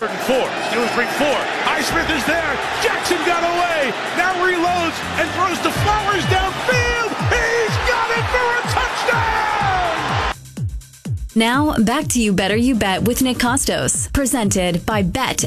3rd and 4. Steelers bring 4. Highsmith is there. Jackson got away. Now reloads and throws to Flowers downfield. He's got it for a touchdown! Now, back to You Better You Bet with Nick Costos. Presented by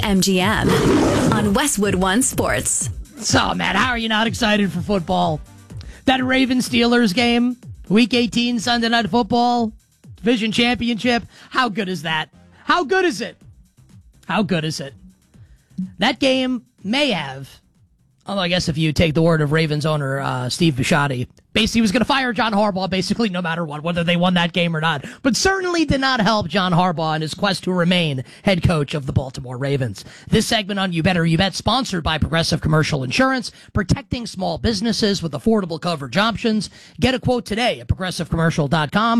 BetMGM on Westwood One Sports. So, Matt, how are you not excited for football? That Ravens-Steelers game, Week 18, Sunday Night Football, Division Championship. How good is that? How good is it? How good is it? That game may have, although I guess if you take the word of Ravens owner Steve Bisciotti, basically he was going to fire John Harbaugh basically no matter what, whether they won that game or not. But certainly did not help John Harbaugh in his quest to remain head coach of the Baltimore Ravens. This segment on You Better You Bet, sponsored by Progressive Commercial Insurance, protecting small businesses with affordable coverage options. Get a quote today at progressivecommercial.com,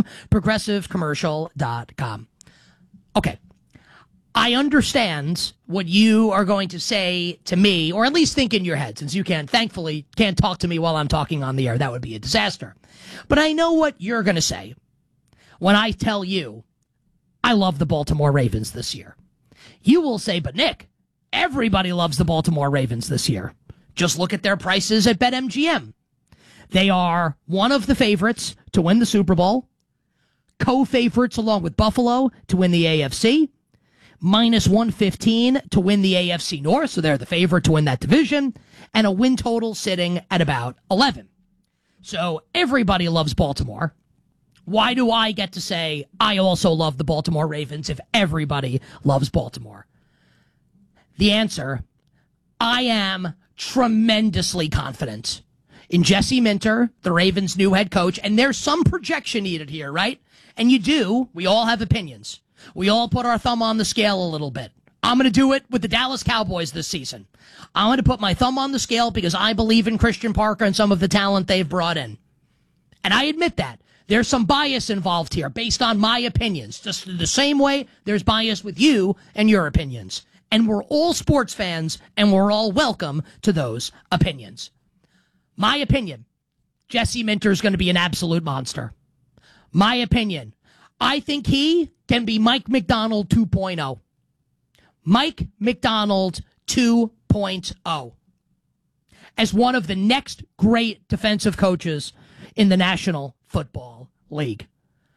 progressivecommercial.com. Okay. I understand what you are going to say to me, or at least think in your head, since you thankfully can't talk to me while I'm talking on the air. That would be a disaster. But I know what you're going to say when I tell you I love the Baltimore Ravens this year. You will say, but Nick, everybody loves the Baltimore Ravens this year. Just look at their prices at BetMGM. They are one of the favorites to win the Super Bowl, co-favorites along with Buffalo to win the AFC, minus 115 to win the AFC North, so they're the favorite to win that division, and a win total sitting at about 11. So everybody loves Baltimore. Why do I get to say I also love the Baltimore Ravens if everybody loves Baltimore? The answer, I am tremendously confident in Jesse Minter, the Ravens' new head coach, and there's some projection needed here, right? And we all have opinions. We all put our thumb on the scale a little bit. I'm going to do it with the Dallas Cowboys this season. I'm going to put my thumb on the scale because I believe in Christian Parker and some of the talent they've brought in. And I admit that. There's some bias involved here based on my opinions. Just the same way there's bias with you and your opinions. And we're all sports fans, and we're all welcome to those opinions. My opinion, Jesse Minter is going to be an absolute monster. My opinion, I think he can be Mike Macdonald 2.0. Mike Macdonald 2.0. As one of the next great defensive coaches in the National Football League.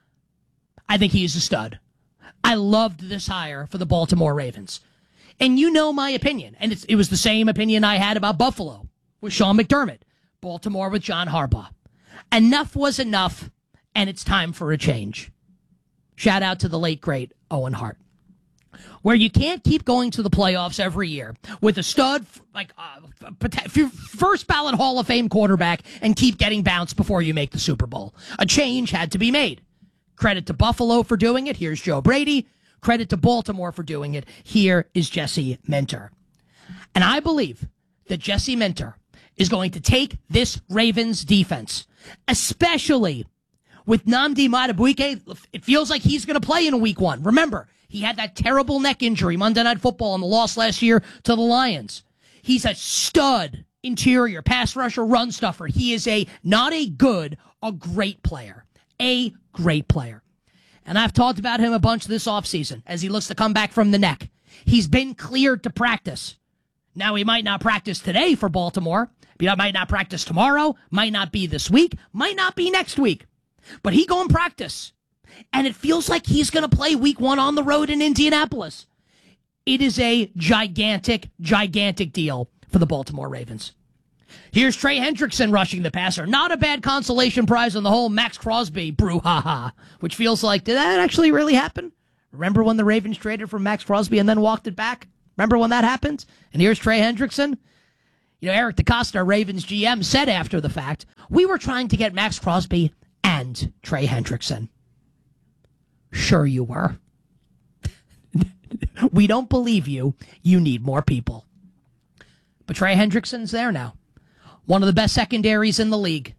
I think he's a stud. I loved this hire for the Baltimore Ravens. And you know my opinion. And it was the same opinion I had about Buffalo with Sean McDermott. Baltimore with John Harbaugh. Enough was enough, and it's time for a change. Shout out to the late, great Owen Hart. Where you can't keep going to the playoffs every year with a stud, first ballot Hall of Fame quarterback and keep getting bounced before you make the Super Bowl. A change had to be made. Credit to Buffalo for doing it. Here's Joe Brady. Credit to Baltimore for doing it. Here is Jesse Minter. And I believe that Jesse Minter is going to take this Ravens defense, especially with Nnamdi Madubuike. It feels like he's going to play in week 1. Remember, he had that terrible neck injury, Monday Night Football, and the loss last year to the Lions. He's a stud interior, pass rusher, run stuffer. He is a great player. A great player. And I've talked about him a bunch this offseason as he looks to come back from the neck. He's been cleared to practice. Now, he might not practice today for Baltimore. He might not practice tomorrow, might not be this week, might not be next week. But he go and practice. And it feels like he's going to play week 1 on the road in Indianapolis. It is a gigantic, gigantic deal for the Baltimore Ravens. Here's Trey Hendrickson rushing the passer. Not a bad consolation prize on the whole Max Crosby brouhaha, which feels like, did that actually really happen? Remember when the Ravens traded for Max Crosby and then walked it back? Remember when that happened? And here's Trey Hendrickson. You know, Eric DeCosta, Ravens GM, said after the fact, we were trying to get Max Crosby and Trey Hendrickson. Sure you were. We don't believe you. You need more people. But Trey Hendrickson's there now. One of the best secondaries in the league.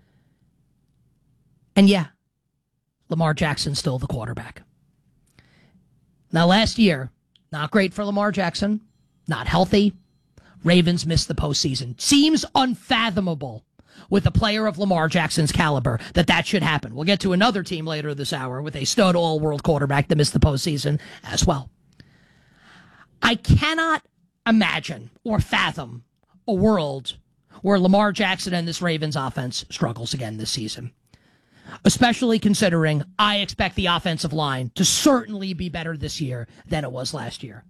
And yeah, Lamar Jackson's still the quarterback. Now, last year, not great for Lamar Jackson. Not healthy. Ravens missed the postseason. Seems unfathomable with a player of Lamar Jackson's caliber that should happen. We'll get to another team later this hour with a stud all-world quarterback that missed the postseason as well. I cannot imagine or fathom a world where Lamar Jackson and this Ravens offense struggles again this season, especially considering I expect the offensive line to certainly be better this year than it was last year.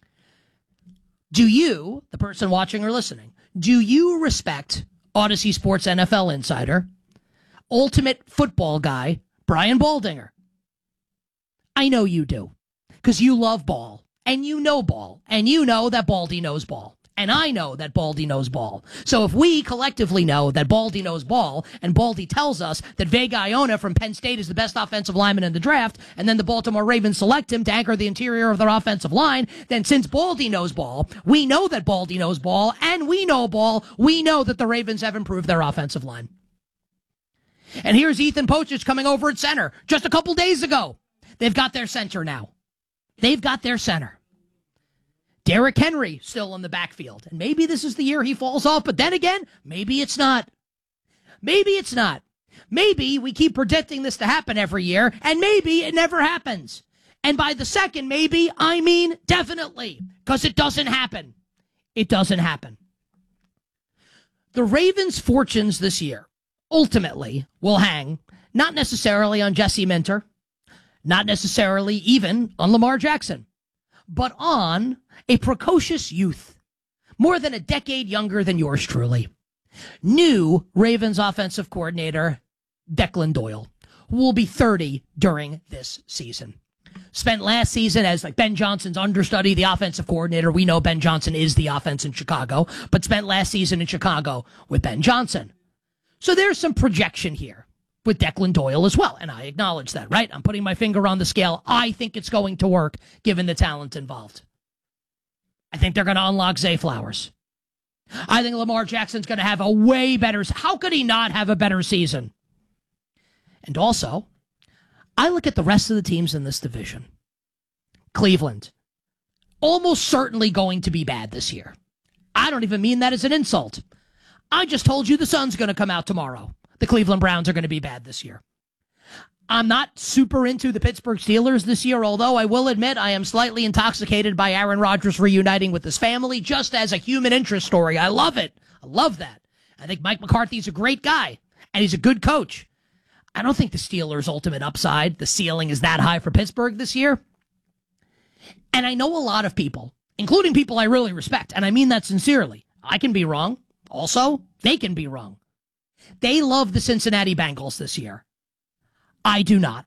Do you, the person watching or listening, do you respect Odyssey Sports NFL insider, ultimate football guy, Brian Baldinger? I know you do, because you love ball, and you know that Baldy knows ball. And I know that Baldy knows ball. So if we collectively know that Baldy knows ball, and Baldy tells us that Vega Iona from Penn State is the best offensive lineman in the draft, and then the Baltimore Ravens select him to anchor the interior of their offensive line, then since Baldy knows ball, we know that Baldy knows ball, and we know ball, we know that the Ravens have improved their offensive line. And here's Ethan Pochich coming over at center just a couple days ago. They've got their center now. They've got their center. Derrick Henry still in the backfield. And maybe this is the year he falls off, but then again, maybe it's not. Maybe it's not. Maybe we keep predicting this to happen every year, and maybe it never happens. And by the second maybe, I mean definitely, because it doesn't happen. It doesn't happen. The Ravens' fortunes this year ultimately will hang not necessarily on Jesse Minter, not necessarily even on Lamar Jackson, but on a precocious youth, more than a decade younger than yours truly. New Ravens offensive coordinator, Declan Doyle, who will be 30 during this season. Spent last season as like Ben Johnson's understudy, the offensive coordinator. We know Ben Johnson is the offense in Chicago, but spent last season in Chicago with Ben Johnson. So there's some projection here with Declan Doyle as well, and I acknowledge that, right? I'm putting my finger on the scale. I think it's going to work given the talent involved. I think they're going to unlock Zay Flowers. I think Lamar Jackson's going to have a way better... How could he not have a better season? And also, I look at the rest of the teams in this division. Cleveland, almost certainly going to be bad this year. I don't even mean that as an insult. I just told you the sun's going to come out tomorrow. The Cleveland Browns are going to be bad this year. I'm not super into the Pittsburgh Steelers this year, although I will admit I am slightly intoxicated by Aaron Rodgers reuniting with his family just as a human interest story. I love it. I love that. I think Mike McCarthy's a great guy, and he's a good coach. I don't think the Steelers' ultimate upside, the ceiling, is that high for Pittsburgh this year. And I know a lot of people, including people I really respect, and I mean that sincerely. I can be wrong. Also, they can be wrong. They love the Cincinnati Bengals this year. I do not.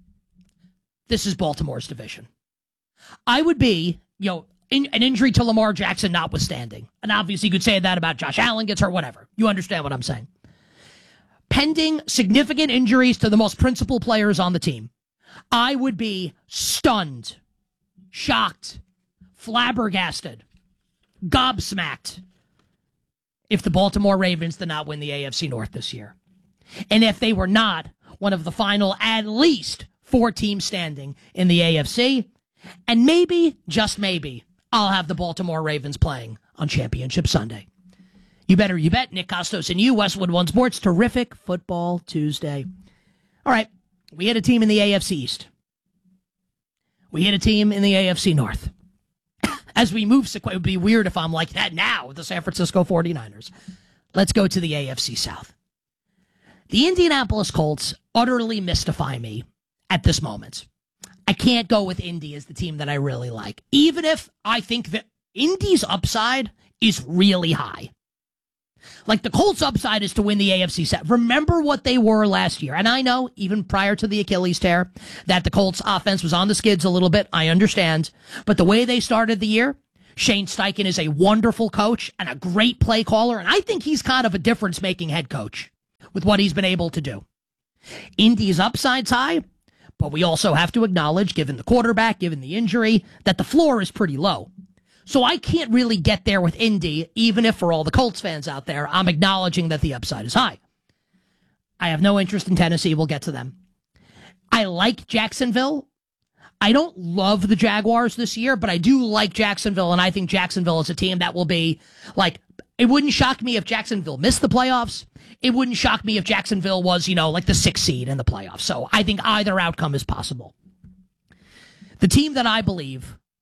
This is Baltimore's division. I would be, an injury to Lamar Jackson notwithstanding. And obviously you could say that about Josh Allen gets hurt, whatever. You understand what I'm saying. Pending significant injuries to the most principal players on the team, I would be stunned, shocked, flabbergasted, gobsmacked if the Baltimore Ravens did not win the AFC North this year. And if they were not one of the final at least 4 teams standing in the AFC, and maybe, just maybe, I'll have the Baltimore Ravens playing on Championship Sunday. You better you bet. Nick Costos and you, Westwood One Sports. Terrific Football Tuesday. All right, we had a team in the AFC East. We had a team in the AFC North. As we move, it would be weird if I'm like that now with the San Francisco 49ers. Let's go to the AFC South. The Indianapolis Colts utterly mystify me at this moment. I can't go with Indy as the team that I really like, even if I think that Indy's upside is really high. Like, the Colts' upside is to win the AFC South. Remember what they were last year. And I know, even prior to the Achilles tear, that the Colts' offense was on the skids a little bit. I understand. But the way they started the year, Shane Steichen is a wonderful coach and a great play caller. And I think he's kind of a difference-making head coach with what he's been able to do. Indy's upside's high, but we also have to acknowledge, given the quarterback, given the injury, that the floor is pretty low. So I can't really get there with Indy, even if for all the Colts fans out there, I'm acknowledging that the upside is high. I have no interest in Tennessee. We'll get to them. I like Jacksonville. I don't love the Jaguars this year, but I do like Jacksonville, and I think Jacksonville is a team that will be, like, it wouldn't shock me if Jacksonville missed the playoffs. It wouldn't shock me if Jacksonville was, like the 6th seed in the playoffs. So I think either outcome is possible. The team that I believe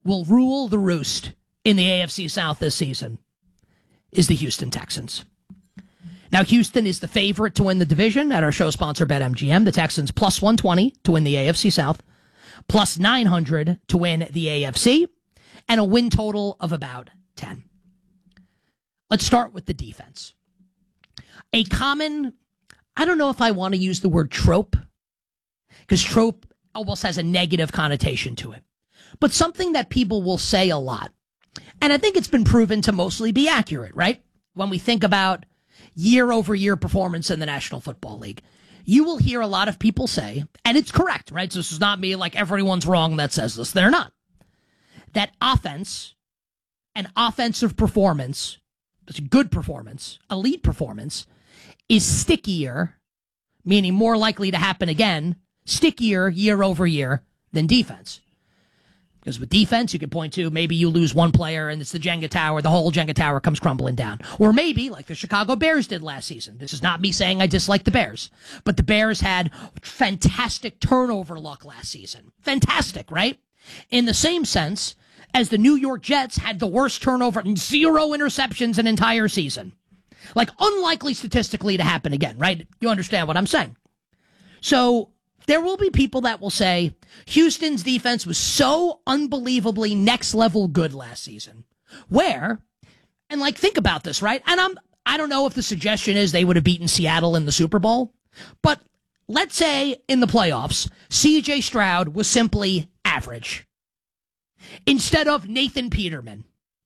will rule the roost in the AFC South this season is the Houston Texans. Now, Houston is the favorite to win the division at our show sponsor, BetMGM. The Texans plus 120 to win the AFC South, plus 900 to win the AFC, and a win total of about 10. Let's start with the defense. A common, I don't know if I want to use the word trope, because trope almost has a negative connotation to it, but something that people will say a lot. And I think it's been proven to mostly be accurate, right? When we think about year-over-year performance in the National Football League, you will hear a lot of people say, and it's correct, right? So this is not me like everyone's wrong that says this. They're not. That offense and offensive performance, good performance, elite performance, is stickier, meaning more likely to happen again, stickier year over year than defense. Because with defense, you can point to maybe you lose one player and it's the Jenga tower, the whole Jenga tower comes crumbling down. Or maybe, like the Chicago Bears did last season. This is not me saying I dislike the Bears, but the Bears had fantastic turnover luck last season. Fantastic, right? In the same sense as the New York Jets had the worst turnover and 0 interceptions an entire season. Like, unlikely statistically to happen again, right? You understand what I'm saying? So there will be people that will say Houston's defense was so unbelievably next level good last season. Where, and like, think about this, right? And I don't know if the suggestion is they would have beaten Seattle in the Super Bowl, but let's say in the playoffs, C.J. Stroud was simply average instead of Nathan Peterman.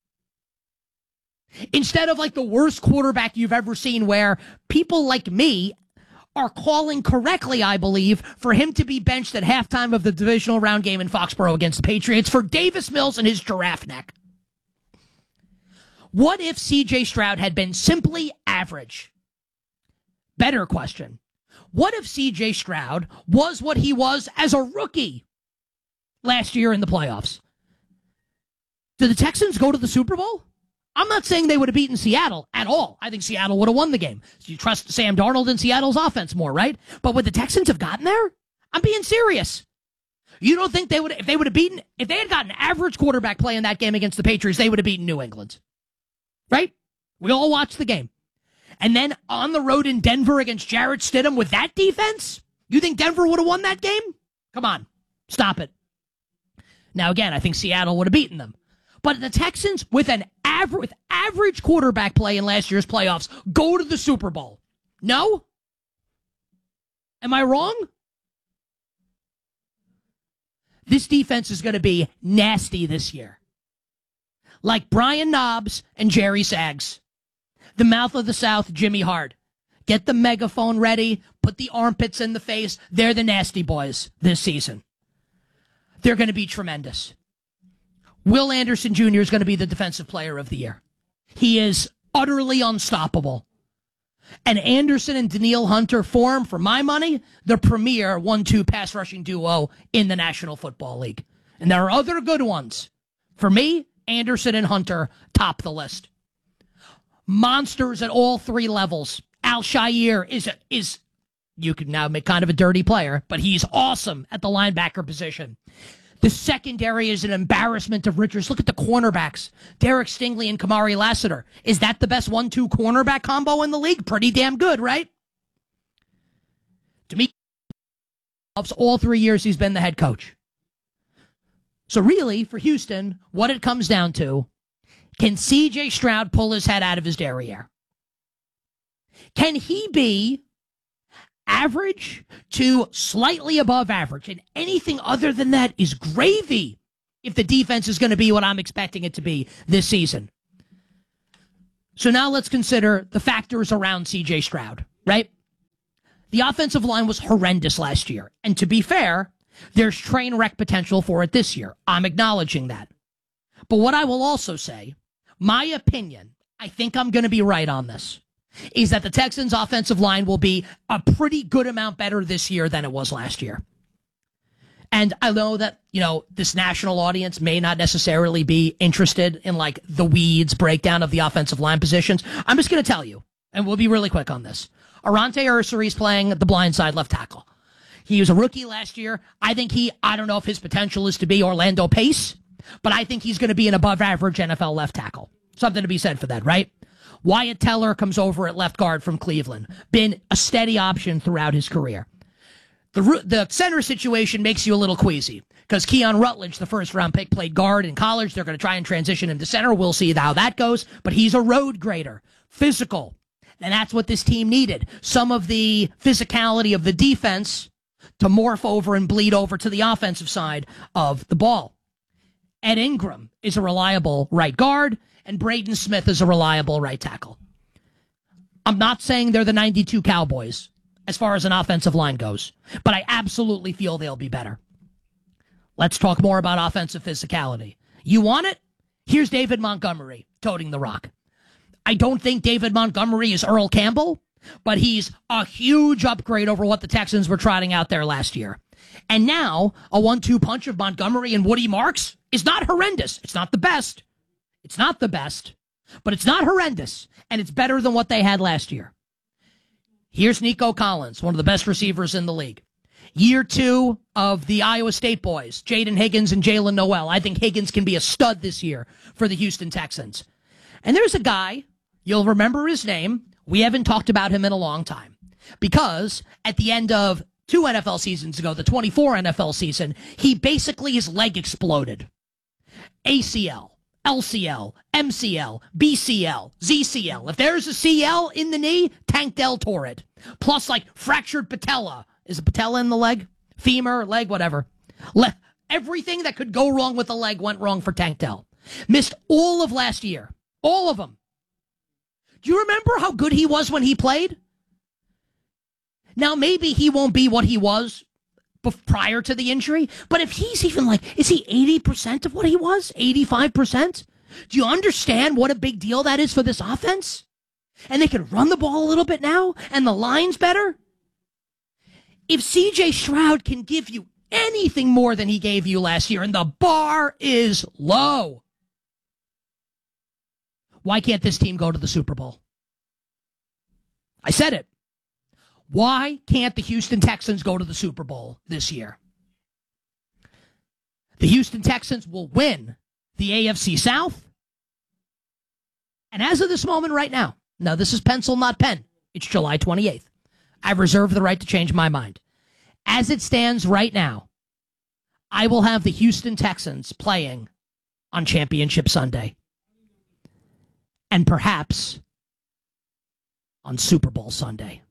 Instead of like the worst quarterback you've ever seen, where people like me are calling correctly, I believe, for him to be benched at halftime of the divisional round game in Foxborough against the Patriots for Davis Mills and his giraffe neck. What if C.J. Stroud had been simply average? Better question. What if C.J. Stroud was what he was as a rookie last year in the playoffs? Did the Texans go to the Super Bowl? I'm not saying they would have beaten Seattle at all. I think Seattle would have won the game. So you trust Sam Darnold and Seattle's offense more, right? But would the Texans have gotten there? I'm being serious. You don't think they would, if they had gotten average quarterback play in that game against the Patriots, they would have beaten New England, right? We all watched the game. And then on the road in Denver against Jarrett Stidham with that defense, you think Denver would have won that game? Come on, stop it. Now, again, I think Seattle would have beaten them. But the Texans, with average quarterback play in last year's playoffs, go to the Super Bowl. No? Am I wrong? This defense is going to be nasty this year. Like Brian Knobs and Jerry Sags. The mouth of the South, Jimmy Hart. Get the megaphone ready. Put the armpits in the face. They're the nasty boys this season. They're going to be tremendous. Will Anderson Jr. is going to be the defensive player of the year. He is utterly unstoppable. And Anderson and Danielle Hunter form, for my money, the premier 1-2 pass rushing duo in the National Football League. And there are other good ones. For me, Anderson and Hunter top the list. Monsters at all three levels. Al-Shaair is you could now make kind of a dirty player, but he's awesome at the linebacker position. The secondary is an embarrassment of riches. Look at the cornerbacks. Derek Stingley and Kamari Lassiter. Is that the best 1-2 cornerback combo in the league? Pretty damn good, right? To me, all 3 years he's been the head coach. So really, for Houston, what it comes down to, can C.J. Stroud pull his head out of his derriere? Can he be average to slightly above average? And anything other than that is gravy if the defense is going to be what I'm expecting it to be this season. So now let's consider the factors around C.J. Stroud, right? The offensive line was horrendous last year. And to be fair, there's train wreck potential for it this year. I'm acknowledging that. But what I will also say, my opinion, I think I'm going to be right on this, is that the Texans' offensive line will be a pretty good amount better this year than it was last year. And I know that, this national audience may not necessarily be interested in, like, the weeds breakdown of the offensive line positions. I'm just going to tell you, and we'll be really quick on this. Arante Ursary playing the blindside left tackle. He was a rookie last year. I don't know if his potential is to be Orlando Pace, but I think he's going to be an above-average NFL left tackle. Something to be said for that, right? Wyatt Teller comes over at left guard from Cleveland. Been a steady option throughout his career. The center situation makes you a little queasy because Keon Rutledge, the first-round pick, played guard in college. They're going to try and transition him to center. We'll see how that goes. But he's a road grader, physical, and that's what this team needed. Some of the physicality of the defense to morph over and bleed over to the offensive side of the ball. Ed Ingram is a reliable right guard, and Braden Smith is a reliable right tackle. I'm not saying they're the 92 Cowboys as far as an offensive line goes, but I absolutely feel they'll be better. Let's talk more about offensive physicality. You want it? Here's David Montgomery toting the rock. I don't think David Montgomery is Earl Campbell, but he's a huge upgrade over what the Texans were trotting out there last year. And now, a 1-2 punch of Montgomery and Woody Marks is not horrendous. It's not the best. It's not the best, but it's not horrendous, and it's better than what they had last year. Here's Nico Collins, one of the best receivers in the league. Year 2 of the Iowa State boys, Jaden Higgins and Jalen Noel. I think Higgins can be a stud this year for the Houston Texans. And there's a guy, you'll remember his name. We haven't talked about him in a long time because at the end of 2 NFL seasons ago, the 24 NFL season, his leg exploded. ACL. LCL, MCL, BCL, ZCL. If there's a CL in the knee, Tank Dell tore it. Plus, fractured patella. Is a patella in the leg? Femur, leg, whatever. Everything that could go wrong with the leg went wrong for Tank Dell. Missed all of last year. All of them. Do you remember how good he was when he played? Now, maybe he won't be what he was prior to the injury, but if he's even is he 80% of what he was? 85%? Do you understand what a big deal that is for this offense? And they can run the ball a little bit now, and the line's better? If CJ Stroud can give you anything more than he gave you last year, and the bar is low, why can't this team go to the Super Bowl? I said it. Why can't the Houston Texans go to the Super Bowl this year? The Houston Texans will win the AFC South. And as of this moment right now, this is pencil, not pen. It's July 28th. I've reserved the right to change my mind. As it stands right now, I will have the Houston Texans playing on Championship Sunday. And perhaps on Super Bowl Sunday.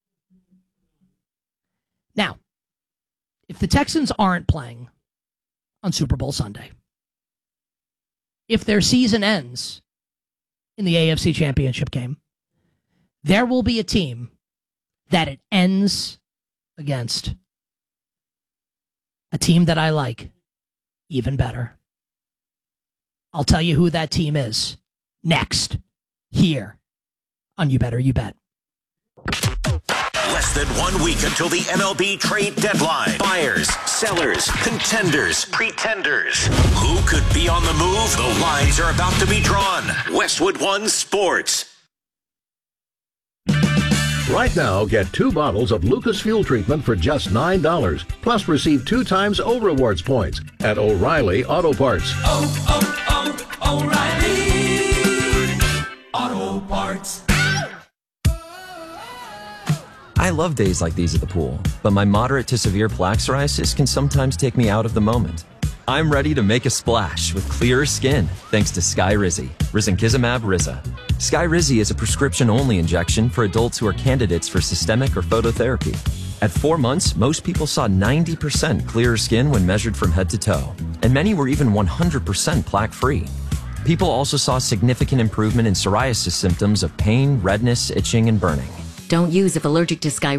Now, if the Texans aren't playing on Super Bowl Sunday, if their season ends in the AFC Championship game, there will be a team that it ends against. A team that I like even better. I'll tell you who that team is next, here on You Better You Bet. Less than 1 week until the MLB trade deadline. Buyers, sellers, contenders, pretenders. Who could be on the move? The lines are about to be drawn. Westwood One Sports. Right now, get 2 bottles of Lucas Fuel Treatment for just $9. Plus, receive 2 times O-Rewards points at O'Reilly Auto Parts. O'Reilly Auto Parts. I love days like these at the pool, but my moderate to severe plaque psoriasis can sometimes take me out of the moment. I'm ready to make a splash with clearer skin thanks to Skyrizi, Risankizumab Riza. Skyrizi is a prescription-only injection for adults who are candidates for systemic or phototherapy. At 4 months, most people saw 90% clearer skin when measured from head to toe, and many were even 100% plaque-free. People also saw significant improvement in psoriasis symptoms of pain, redness, itching, and burning. Don't use if allergic to Skyrizi.